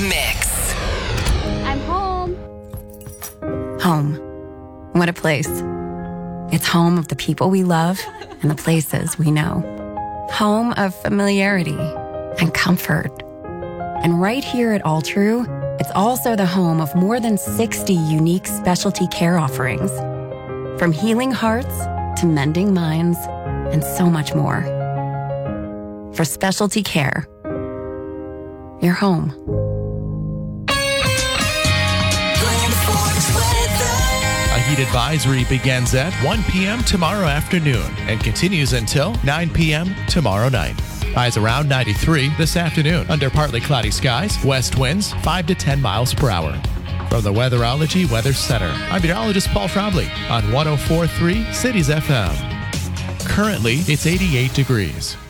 Mix. I'm home. Home. What a place. It's home of the people we love and the places we know. Home of familiarity and comfort. And right here at All True, it's also the home of more than 60 unique specialty care offerings. From healing hearts to mending minds and so much more. For specialty care, you're home. A heat advisory begins at 1 p.m. tomorrow afternoon and continues until 9 p.m. tomorrow night. Highs around 93 this afternoon under partly cloudy skies, west winds 5 to 10 miles per hour. From the Weatherology Weather Center, I'm meteorologist Paul Trombley on 104.3 Cities FM. Currently, it's 88 degrees.